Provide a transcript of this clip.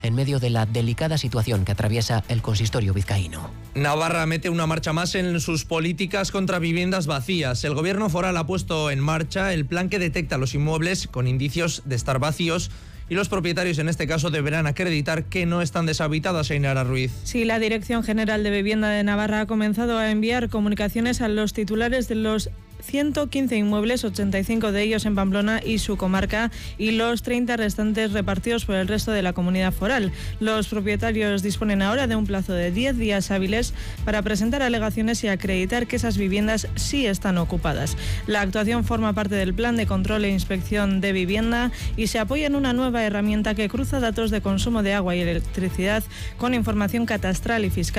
en medio de la delicada situación que atraviesa el consistorio vizcaíno. Navarra mete una marcha más en sus políticas contra viviendas vacías. El gobierno foral ha puesto en marcha el plan que detecta los inmuebles con indicios de estar vacíos y los propietarios en este caso deberán acreditar que no están deshabitadas. Ainara Ruiz. Sí, la Dirección General de Vivienda de Navarra ha comenzado a enviar comunicaciones a los titulares de los 115 inmuebles, 85 de ellos en Pamplona y su comarca, y los 30 restantes repartidos por el resto de la comunidad foral. Los propietarios disponen ahora de un plazo de 10 días hábiles para presentar alegaciones y acreditar que esas viviendas sí están ocupadas. La actuación forma parte del Plan de Control e Inspección de Vivienda y se apoya en una nueva herramienta que cruza datos de consumo de agua y electricidad con información catastral y fiscal